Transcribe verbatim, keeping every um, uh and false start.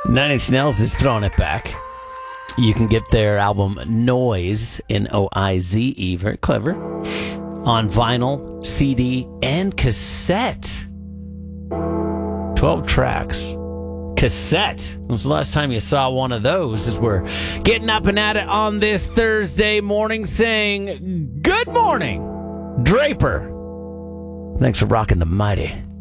Nine Inch Nails is throwing it back. You can get their album Noise, N O I Z E, very clever, on vinyl, C D, and cassette. twelve tracks. Cassette. When was the last time you saw one of those? As we're getting up and at it on this Thursday morning saying, good morning, Draper. Thanks for rocking the mighty.